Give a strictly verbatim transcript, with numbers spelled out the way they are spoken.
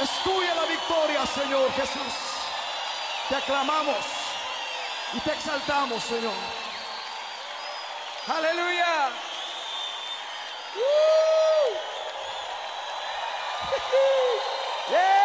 Es tuya la victoria, Señor Jesús. Te aclamamos y te exaltamos, Señor. Aleluya. ¡Uh! ¡Yeah!